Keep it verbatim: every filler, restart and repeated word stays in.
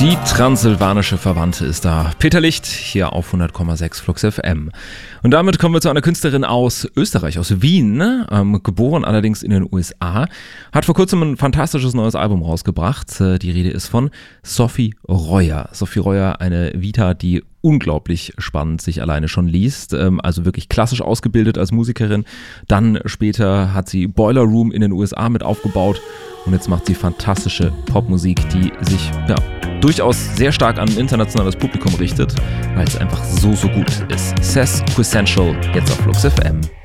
Die transsilvanische Verwandte ist da. Peter Licht hier auf hundert Komma sechs Flux F M. Und damit kommen wir zu einer Künstlerin aus Österreich, aus Wien, ne? ähm, geboren allerdings in den U S A, hat vor kurzem ein fantastisches neues Album rausgebracht. Äh, die Rede ist von Sophie Royer. Sophie Royer, eine Vita, die unglaublich spannend sich alleine schon liest, ähm, also wirklich klassisch ausgebildet als Musikerin. Dann später hat sie Boiler Room in den U S A mit aufgebaut und jetzt macht sie fantastische Popmusik, die sich ja durchaus sehr stark an ein internationales Publikum richtet, weil es einfach so, so gut ist. Sess Quintessential jetzt auf Flux F M.